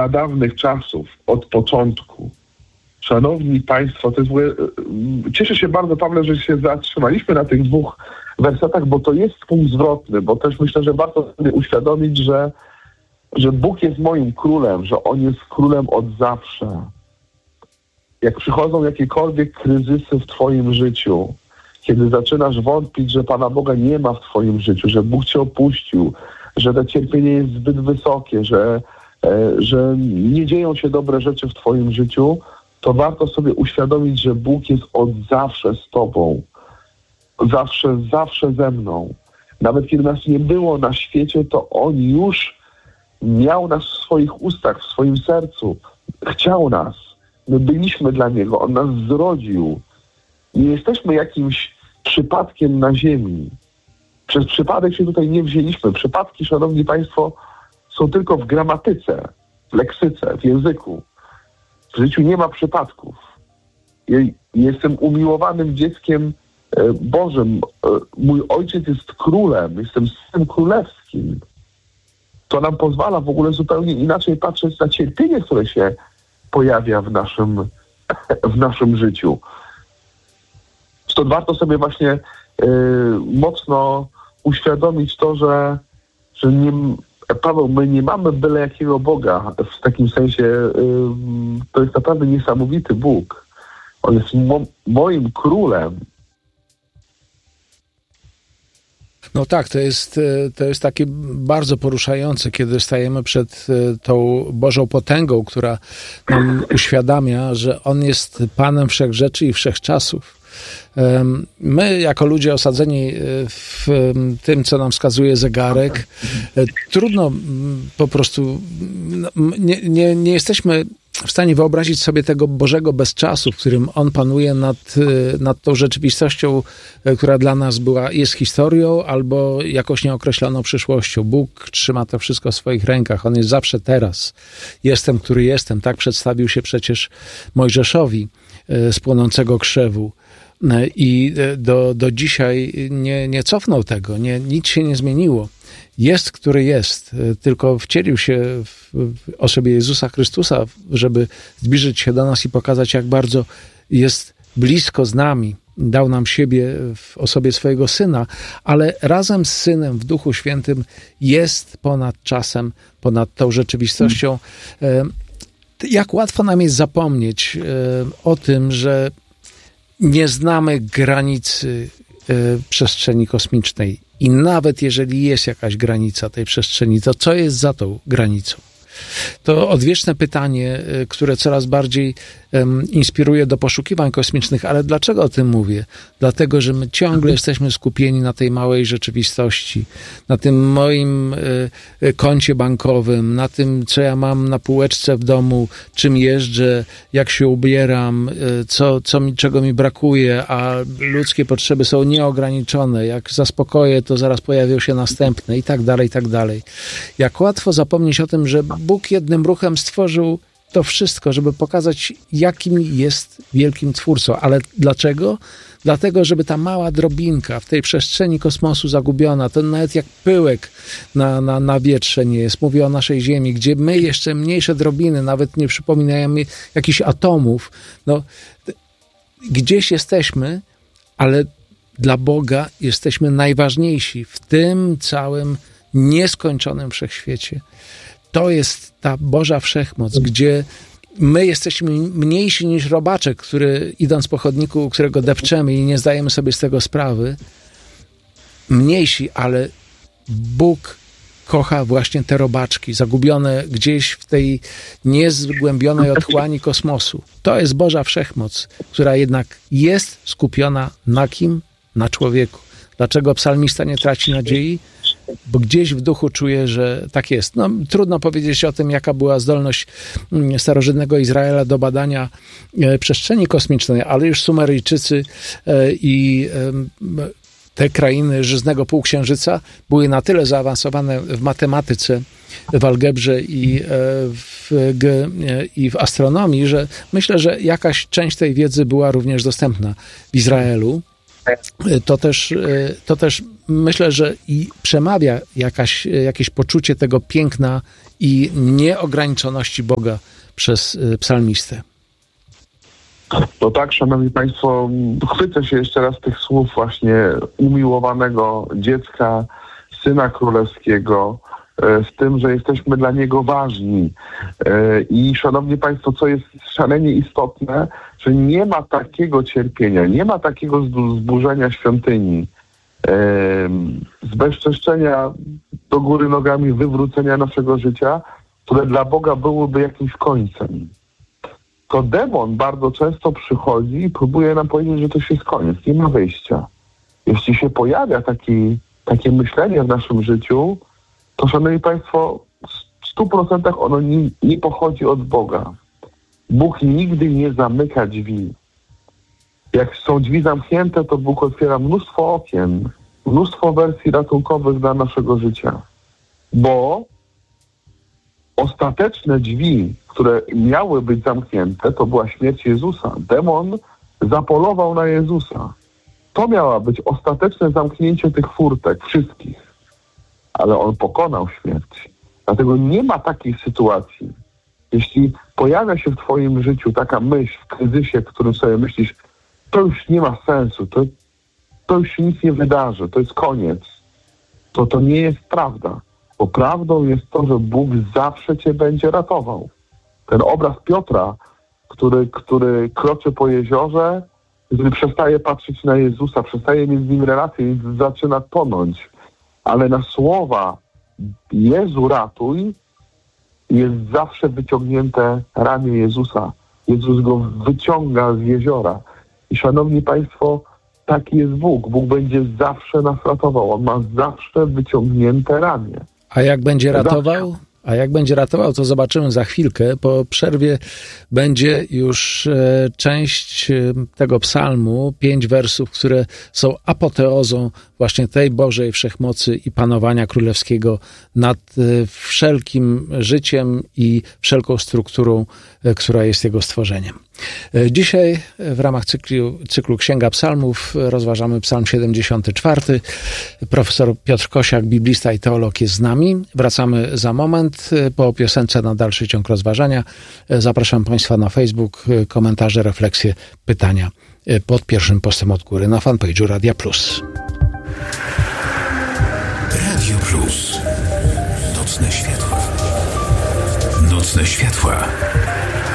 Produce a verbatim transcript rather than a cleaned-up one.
pradawnych czasów, od początku. Szanowni Państwo, to jest, cieszę się bardzo, Pawle, że się zatrzymaliśmy na tych dwóch wersetach, bo to jest punkt zwrotny, bo też myślę, że warto sobie uświadomić, że, że Bóg jest moim królem, że On jest królem od zawsze. Jak przychodzą jakiekolwiek kryzysy w Twoim życiu, kiedy zaczynasz wątpić, że Pana Boga nie ma w Twoim życiu, że Bóg Cię opuścił, że to cierpienie jest zbyt wysokie, że, że nie dzieją się dobre rzeczy w Twoim życiu, to warto sobie uświadomić, że Bóg jest od zawsze z Tobą. Zawsze, zawsze ze mną. Nawet kiedy nas nie było na świecie, to On już miał nas w swoich ustach, w swoim sercu. Chciał nas. My byliśmy dla Niego. On nas zrodził. Nie jesteśmy jakimś przypadkiem na ziemi. Przez przypadek się tutaj nie wzięliśmy. Przypadki, szanowni Państwo, są tylko w gramatyce, w leksyce, w języku. W życiu nie ma przypadków. Ja jestem umiłowanym dzieckiem Bożym. Mój ojciec jest królem. Jestem synem królewskim. To nam pozwala w ogóle zupełnie inaczej patrzeć na cierpienie, które się pojawia w naszym, w naszym życiu. Stąd warto sobie właśnie y, mocno uświadomić to, że, że nie, Paweł, my nie mamy byle jakiego Boga. W takim sensie y, to jest naprawdę niesamowity Bóg. On jest mo- moim królem. No tak, to jest, to jest takie bardzo poruszające, kiedy stajemy przed tą Bożą potęgą, która nam uświadamia, że On jest Panem wszechrzeczy i wszechczasów. My, jako ludzie osadzeni w tym, co nam wskazuje zegarek, trudno po prostu, nie, nie, nie jesteśmy w stanie wyobrazić sobie tego Bożego bezczasu, w którym On panuje nad, nad tą rzeczywistością, która dla nas była, jest historią albo jakąś nieokreśloną przyszłością. Bóg trzyma to wszystko w swoich rękach. On jest zawsze teraz. Jestem, który jestem. Tak przedstawił się przecież Mojżeszowi z płonącego krzewu. I do, do dzisiaj nie, nie cofnął tego. Nie, nic się nie zmieniło. Jest, który jest, tylko wcielił się w osobie Jezusa Chrystusa, żeby zbliżyć się do nas i pokazać, jak bardzo jest blisko z nami. Dał nam siebie w osobie swojego Syna, ale razem z Synem w Duchu Świętym jest ponad czasem, ponad tą rzeczywistością. Jak łatwo nam jest zapomnieć o tym, że nie znamy granicy przestrzeni kosmicznej. I nawet jeżeli jest jakaś granica tej przestrzeni, to co jest za tą granicą? To odwieczne pytanie, które coraz bardziej um, inspiruje do poszukiwań kosmicznych. Ale dlaczego o tym mówię? Dlatego, że my ciągle jesteśmy skupieni na tej małej rzeczywistości, na tym moim y, koncie bankowym, na tym, co ja mam na półeczce w domu, czym jeżdżę, jak się ubieram, y, co, co mi, czego mi brakuje, a ludzkie potrzeby są nieograniczone. Jak zaspokoję, to zaraz pojawią się następne i tak dalej, i tak dalej. Jak łatwo zapomnieć o tym, że Bóg jednym ruchem stworzył to wszystko, żeby pokazać, jakim jest wielkim twórcą. Ale dlaczego? Dlatego, żeby ta mała drobinka w tej przestrzeni kosmosu zagubiona, to nawet jak pyłek na, na, na wietrze nie jest. Mówię o naszej Ziemi, gdzie my jeszcze mniejsze drobiny, nawet nie przypominajemy jakichś atomów. No, gdzieś jesteśmy, ale dla Boga jesteśmy najważniejsi w tym całym nieskończonym wszechświecie. To jest ta Boża wszechmoc, gdzie my jesteśmy mniejsi niż robaczek, który idąc po chodniku, którego depczemy i nie zdajemy sobie z tego sprawy. Mniejsi, ale Bóg kocha właśnie te robaczki, zagubione gdzieś w tej niezgłębionej otchłani kosmosu. To jest Boża wszechmoc, która jednak jest skupiona na kim? Na człowieku. Dlaczego psalmista nie traci nadziei? Bo gdzieś w duchu czuję, że tak jest. No, trudno powiedzieć o tym, jaka była zdolność starożytnego Izraela do badania przestrzeni kosmicznej, ale już Sumeryjczycy i te krainy żyznego półksiężyca były na tyle zaawansowane w matematyce, w algebrze i w, i w astronomii, że myślę, że jakaś część tej wiedzy była również dostępna w Izraelu. to też, to też myślę, że i przemawia jakaś, jakieś poczucie tego piękna i nieograniczoności Boga przez psalmistę. No tak, szanowni państwo, chwycę się jeszcze raz tych słów właśnie umiłowanego dziecka, Syna Królewskiego, w tym, że jesteśmy dla Niego ważni. I szanowni państwo, co jest szalenie istotne, że nie ma takiego cierpienia, nie ma takiego zburzenia świątyni, zbezczeszczenia do góry nogami, wywrócenia naszego życia, które dla Boga byłoby jakimś końcem. To demon bardzo często przychodzi i próbuje nam powiedzieć, że to się jest koniec, nie ma wyjścia. Jeśli się pojawia taki, takie myślenie w naszym życiu, to, szanowni państwo, w stu procentach ono nie, nie pochodzi od Boga. Bóg nigdy nie zamyka drzwi. Jak są drzwi zamknięte, to Bóg otwiera mnóstwo okien, mnóstwo wersji ratunkowych dla naszego życia. Bo ostateczne drzwi, które miały być zamknięte, to była śmierć Jezusa. Demon zapolował na Jezusa. To miało być ostateczne zamknięcie tych furtek, wszystkich. Ale on pokonał śmierć. Dlatego nie ma takiej sytuacji. Jeśli pojawia się w twoim życiu taka myśl w kryzysie, w którym sobie myślisz, to już nie ma sensu, to, to już się nic nie wydarzy, to jest koniec, to to nie jest prawda. Bo prawdą jest to, że Bóg zawsze cię będzie ratował. Ten obraz Piotra, który, który kroczy po jeziorze, gdy przestaje patrzeć na Jezusa, przestaje mieć z Nim relację i zaczyna tonąć. Ale na słowa Jezu ratuj jest zawsze wyciągnięte ramię Jezusa. Jezus go wyciąga z jeziora. I szanowni państwo, taki jest Bóg. Bóg będzie zawsze nas ratował. On ma zawsze wyciągnięte ramię. A jak będzie ratował? A jak będzie ratował, to zobaczymy za chwilkę. Po przerwie będzie już e, część e, tego psalmu, pięć wersów, które są apoteozą właśnie tej Bożej wszechmocy i panowania królewskiego nad e, wszelkim życiem i wszelką strukturą, e, która jest jego stworzeniem. E, dzisiaj w ramach cyklu, cyklu Księga Psalmów rozważamy psalm siedemdziesiąty czwarty. Profesor Piotr Kosiak, biblista i teolog, jest z nami. Wracamy za moment. Po piosence na dalszy ciąg rozważania. Zapraszam państwa na Facebook, komentarze, refleksje, pytania pod pierwszym postem od góry na fanpage'u Radia Plus. Radio Plus. Nocne światła. Nocne światła.